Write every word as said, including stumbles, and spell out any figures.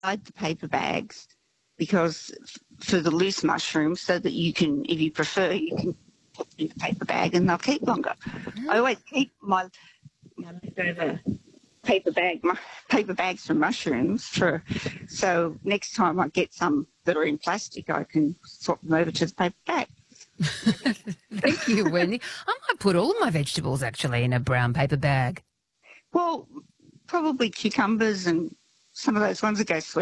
hide the paper bags because for the loose mushrooms, so that you can, if you prefer, you can put them in the paper bag and they'll keep longer. I always keep my, my leftover paper bag, my paper bags from mushrooms for, so next time I get some that are in plastic, I can swap them over to the paper bag. Thank you, Wendy. I might put all my vegetables actually in a brown paper bag. Well, probably cucumbers and some of those ones that go sweet.